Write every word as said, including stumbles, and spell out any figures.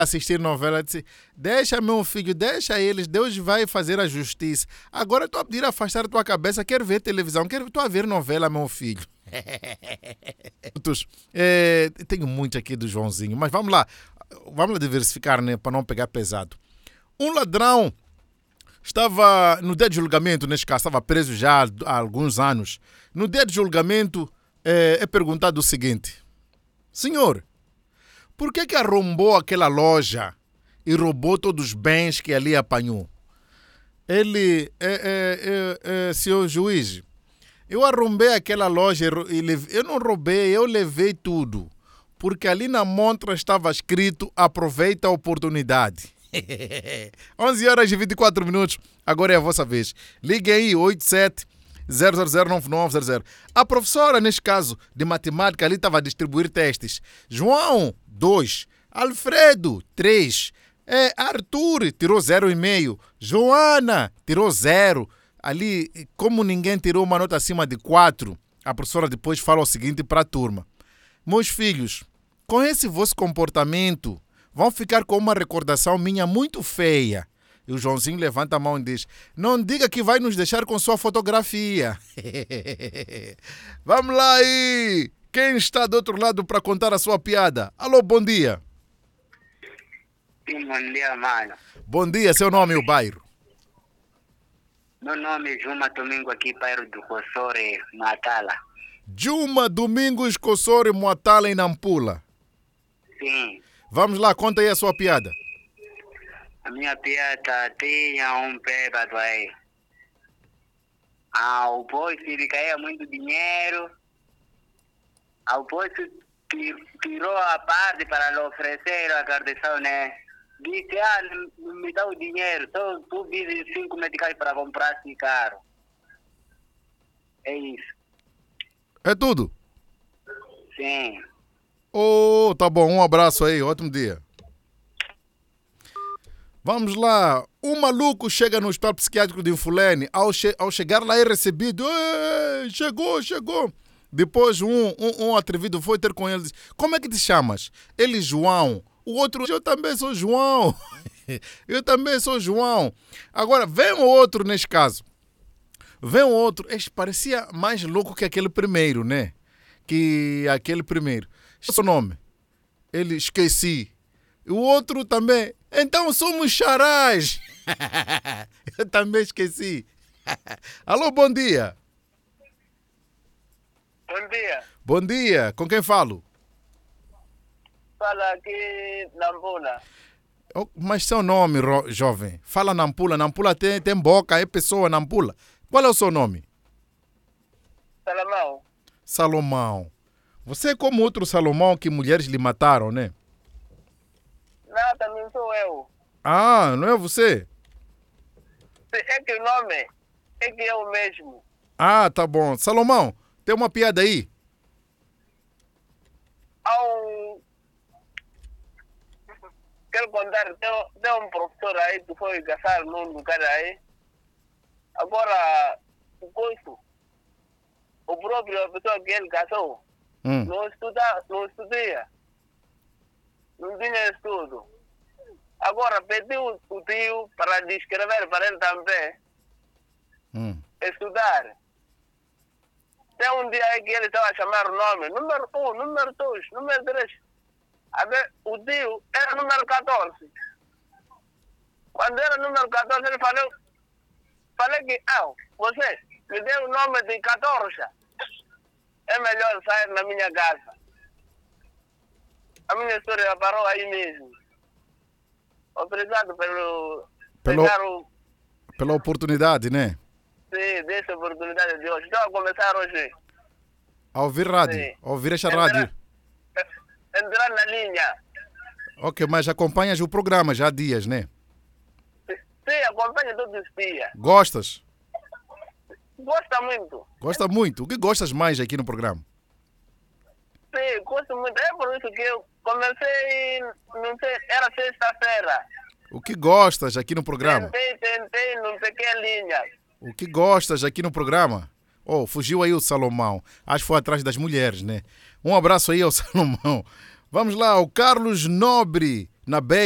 assistir novela, disse, deixa meu filho, deixa eles, Deus vai fazer a justiça. Agora estou a pedir afastar a tua cabeça, quero ver televisão, quero estou a ver novela, meu filho. é, tenho muito aqui do Joãozinho, mas vamos lá, vamos lá diversificar, né, para não pegar pesado. Um ladrão estava no dia de julgamento, neste caso, estava preso já há alguns anos. No dia de julgamento é, é perguntado o seguinte: senhor, por que que arrombou aquela loja e roubou todos os bens que ali apanhou? Ele, é, é, é, é, senhor juiz, eu arrombei aquela loja e levei, eu não roubei, eu levei tudo, porque ali na montra estava escrito aproveita a oportunidade. onze horas e vinte e quatro minutos, agora é a vossa vez. Ligue aí, oito sete zero zero zero nove nove zero zero. A professora, neste caso, de matemática, ali estava a distribuir testes. João, dois. Alfredo, três. É, Arthur tirou zero e meio. Joana tirou zero. Ali, como ninguém tirou uma nota acima de quatro, a professora depois fala o seguinte para a turma: meus filhos, com esse vosso comportamento, vão ficar com uma recordação minha muito feia. E o Joãozinho levanta a mão e diz: não diga que vai nos deixar com sua fotografia. Vamos lá aí! Quem está do outro lado para contar a sua piada? Alô, bom dia. Sim, bom dia, mano. Bom dia, seu nome e o bairro? Meu nome é Juma Domingo, aqui, bairro do Cossore, Matala. Juma Domingos, Cossore, Matala, em Nampula. Sim. Vamos lá, conta aí a sua piada. A minha piada tinha um bêbado aí. Ah, o bolso lhe caía muito dinheiro. Ah, o bolso tirou a parte para lhe oferecer a cardição, né? Disse, ah, não me dá o dinheiro, só tu vives cinco medicais para comprar cigarro. É isso. É tudo? Sim. Oh, tá bom, um abraço aí, ótimo dia. Vamos lá, um maluco chega no hospital psiquiátrico de Infulene, ao, che ao chegar lá é recebido, chegou, chegou. Depois um, um, um atrevido foi ter com ele e disse, como é que te chamas? Ele, João. O outro, eu também sou João. Eu também sou João. Agora, vem o outro neste caso. Vem o outro, este parecia mais louco que aquele primeiro, né? Que aquele primeiro. Qual é o seu nome? Ele, esqueci. O outro também. Então somos charás. Eu também esqueci. Alô, bom dia. Bom dia. Bom dia. Com quem falo? Fala aqui, Nampula. Oh, mas seu nome, jovem? Fala Nampula. Nampula tem, tem boca, é pessoa Nampula. Qual é o seu nome? Salomão. Salomão. Você é como outro Salomão que mulheres lhe mataram, né? Não, também sou eu. Ah, não é você? É que o nome é que é o mesmo. Ah, tá bom. Salomão, tem uma piada aí? Há um... Quero contar, tem, tem um professor aí que foi caçar num lugar aí. Agora, o curso, o próprio pessoa que ele caçou, Hum. não estuda, não estudia. Não tinha estudo. Agora pediu o tio para descrever para ele também. Hum. Estudar. Tem um dia aí que ele estava a chamar o nome. Número um, número dois, número três. A ver, o tio era número catorze. Quando era número catorze, ele falou, falei que, ah, você me deu o nome de catorze. É melhor sair na minha casa. A minha história parou aí mesmo. Obrigado pelo... Pelo... pegar o... Pela oportunidade, né? Sim, dessa oportunidade de hoje. Estou a começar hoje. A ouvir rádio, Sim. a ouvir esta Entrar- rádio. Entrar na linha. Ok, mas acompanhas o programa já há dias, né? Sim, acompanha todos os dias. Gostas? Gosta muito. Gosta muito. O que gostas mais aqui no programa? Sim, gosto muito. É por isso que eu comecei, não sei, era sexta-feira. O que gostas aqui no programa? Tentei, tentei, não peguei a linha. O que gostas aqui no programa? Oh, fugiu aí o Salomão. Acho que foi atrás das mulheres, né? Um abraço aí ao Salomão. Vamos lá, o Carlos Nobre, na B.